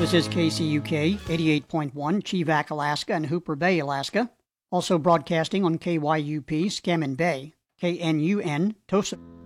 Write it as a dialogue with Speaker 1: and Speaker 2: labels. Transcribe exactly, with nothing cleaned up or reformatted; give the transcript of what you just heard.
Speaker 1: This is K C U K eighty-eight point one, Chivak, Alaska, and Hooper Bay, Alaska. Also broadcasting on K Y U P, Scammon Bay, K N U N, Tosa.